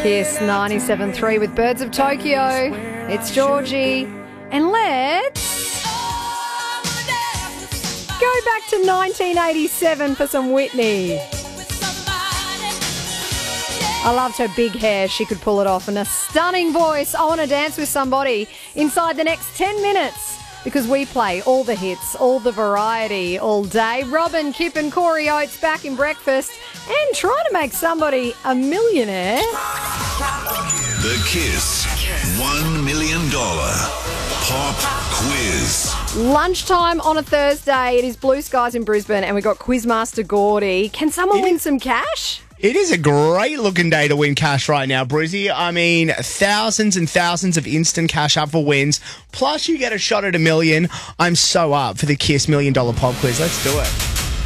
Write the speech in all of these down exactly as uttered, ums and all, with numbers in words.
Kiss ninety-seven point three with Birds of Tokyo. It's Georgie. And let's go back to nineteen eighty-seven for some Whitney. I loved her big hair. She could pull it off. And a stunning voice. I want to dance with somebody inside the next ten minutes. Because we play all the hits, all the variety, all day. Robin, Kip and Corey Oates back in breakfast and trying to make somebody a millionaire. The Kiss one million dollars Pop Quiz. Lunchtime on a Thursday. It is blue skies in Brisbane and we've got Quizmaster Gordy. Can someone win some cash? It is a great looking day to win cash right now, Brizzy. I mean, thousands and thousands of instant cash up for wins. Plus, you get a shot at a million. I'm so up for the Kiss Million Dollar Pop Quiz. Let's do it.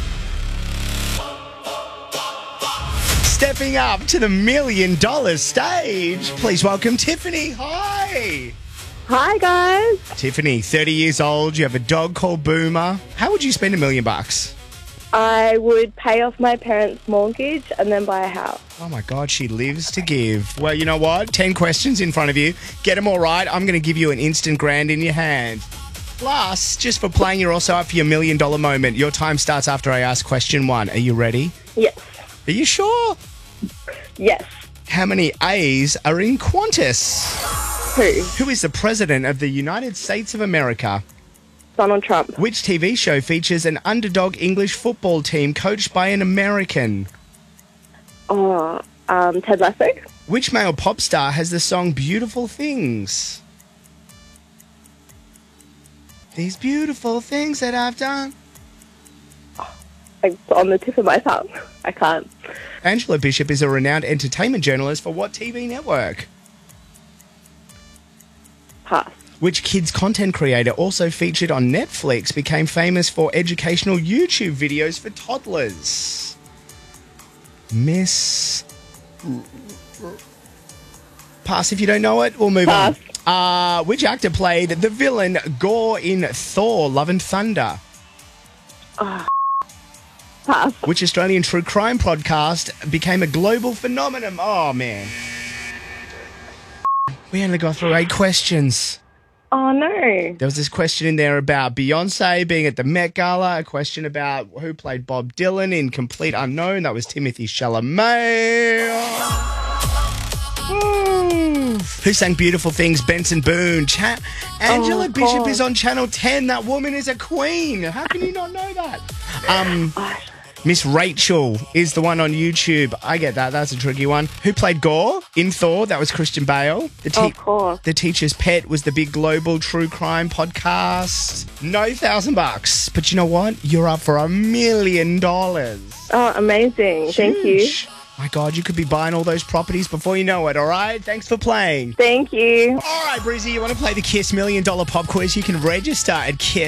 Stepping up to the million dollar stage, please welcome Tiffany. Hi. Hi, guys. Tiffany, thirty years old. You have a dog called Boomer. How would you spend a million bucks? I would pay off my parents' mortgage and then buy a house. Oh, my God, she lives to give. Well, you know what? Ten questions in front of you. Get them all right. I'm going to give you an instant grand in your hand. Plus, just for playing, you're also up for your million dollar moment. Your time starts after I ask question one. Are you ready? Yes. Are you sure? Yes. How many A's are in Qantas? Who? Who is the president of the United States of America? Donald Trump. Which T V show features an underdog English football team coached by an American? Oh, um, Ted Lasso. Which male pop star has the song Beautiful Things? These beautiful things that I've done. It's on the tip of my tongue. I can't. Angela Bishop is a renowned entertainment journalist for what T V network? Pass. Which kids content creator also featured on Netflix became famous for educational YouTube videos for toddlers? Miss... Pass if you don't know it. We'll move Pass. on. Uh, which actor played the villain Gore in Thor, Love and Thunder? Oh, pass. Which Australian true crime podcast became a global phenomenon? Oh, man. We only got through eight questions. Oh, no. There was this question in there about Beyonce being at the Met Gala, a question about who played Bob Dylan in Complete Unknown. That was Timothy Chalamet. Ooh. Who sang Beautiful Things? Benson Boone. Cha- Angela Oh, Bishop God. is on Channel ten. That woman is a queen. How can you not know that? Um... Miss Rachel is the one on YouTube. I get that. That's a tricky one. Who played Gore in Thor? That was Christian Bale. The Of course. The Teacher's Pet was the big global true crime podcast. No thousand bucks. But you know what? You're up for a million dollars. Oh, amazing. Thank you. Huge. My God, you could be buying all those properties before you know it, all right? Thanks for playing. Thank you. All right, Breezy, you want to play the Kiss Million Dollar Pop Quiz? You can register at Kiss.